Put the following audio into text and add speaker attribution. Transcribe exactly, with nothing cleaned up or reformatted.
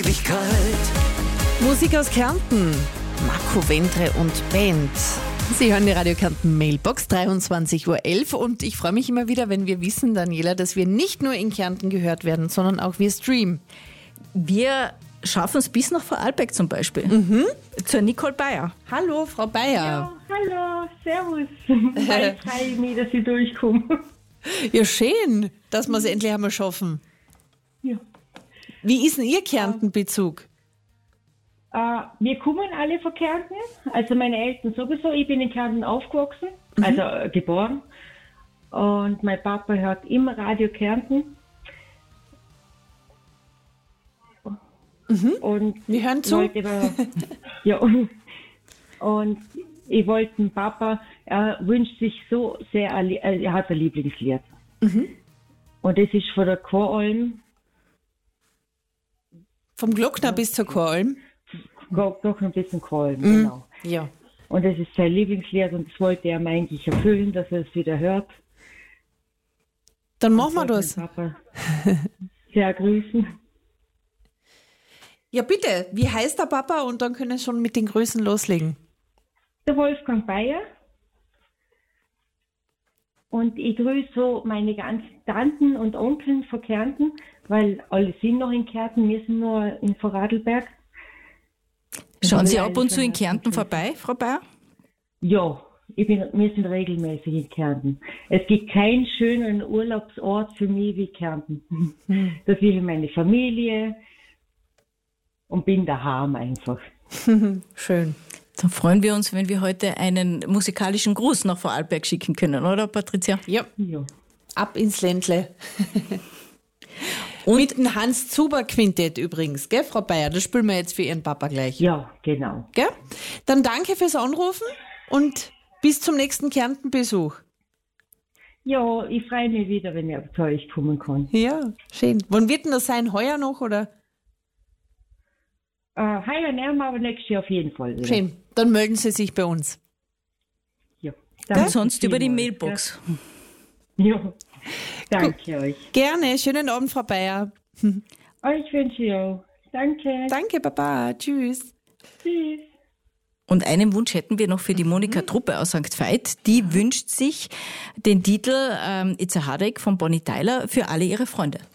Speaker 1: Musik aus Kärnten, Marco Ventre und Band. Sie hören die Radio Kärnten Mailbox, dreiundzwanzig Uhr elf, und ich freue mich immer wieder, wenn wir wissen, Daniela, dass wir nicht nur in Kärnten gehört werden, sondern auch wir streamen.
Speaker 2: Wir schaffen es bis nach Vorarlberg zum Beispiel.
Speaker 1: Mhm.
Speaker 2: Zur Nicole Bayer.
Speaker 1: Hallo, Frau Bayer.
Speaker 3: Ja, hallo, servus. Weil freue ich mich, dass ich durchkomme.
Speaker 1: Ja, schön, dass wir es endlich einmal schaffen.
Speaker 3: Ja.
Speaker 1: Wie ist denn Ihr Kärntenbezug?
Speaker 3: Uh, wir kommen alle von Kärnten, also meine Eltern sowieso. Ich bin in Kärnten aufgewachsen, mhm. also äh, geboren. Und mein Papa hört immer Radio Kärnten.
Speaker 1: Mhm.
Speaker 3: Und
Speaker 1: wir hören zu.
Speaker 3: Aber, ja, und, und ich wollte dem Papa, er wünscht sich so sehr, er hat ein Lieblingslied.
Speaker 1: Mhm.
Speaker 3: Und das ist von der Choralm.
Speaker 1: Vom Glockner bis zur Choralm?
Speaker 3: Doch ein bisschen Choralm,
Speaker 1: mhm.
Speaker 3: genau.
Speaker 1: Ja.
Speaker 3: Und das ist sein Lieblingslied und das wollte er mir eigentlich erfüllen, dass er es wieder hört.
Speaker 1: Dann machen wir das.
Speaker 3: Papa sehr grüßen.
Speaker 1: Ja, bitte. Wie heißt der Papa? Und dann können wir schon mit den Grüßen loslegen.
Speaker 3: Der Wolfgang Bayer. Und ich grüße so meine ganzen Tanten und Onkeln von Kärnten, weil alle sind noch in Kärnten, wir sind nur in Vorarlberg.
Speaker 2: Schauen Sie ab und zu in Kärnten vorbei, Frau Bayer?
Speaker 3: Ja, ich bin, wir sind regelmäßig in Kärnten. Es gibt keinen schöneren Urlaubsort für mich wie Kärnten. Hm. Da sehe ich meine Familie und bin daheim einfach.
Speaker 1: Schön.
Speaker 2: Dann freuen wir uns, wenn wir heute einen musikalischen Gruß nach Vorarlberg schicken können, oder Patricia?
Speaker 1: Ja.
Speaker 3: Ja.
Speaker 1: Ab ins Ländle. Und mit dem Hans-Zuber-Quintett übrigens, gell, Frau Bayer? Das spielen wir jetzt für Ihren Papa gleich.
Speaker 3: Ja, genau.
Speaker 1: Gell? Dann danke fürs Anrufen und bis zum nächsten Kärnten-Besuch.
Speaker 3: Ja, ich freue mich wieder, wenn ich zu euch kommen kann.
Speaker 1: Ja, schön. Wann wird denn das sein? Heuer noch, oder?
Speaker 3: Äh, heuer nehmen wir aber nächstes Jahr auf jeden Fall wieder.
Speaker 1: Schön. Dann melden Sie sich bei uns.
Speaker 3: Ja.
Speaker 2: Und sonst über die Mailbox.
Speaker 3: Ja. Danke Gut. euch.
Speaker 1: Gerne. Schönen Abend, Frau Bayer.
Speaker 3: Euch wünsche ich auch. Danke.
Speaker 1: Danke, Baba. Tschüss.
Speaker 3: Tschüss.
Speaker 2: Und einen Wunsch hätten wir noch für die Monika Truppe aus Sankt Veit. Die wünscht sich den Titel ähm, It's a Heartache von Bonnie Tyler für alle ihre Freunde.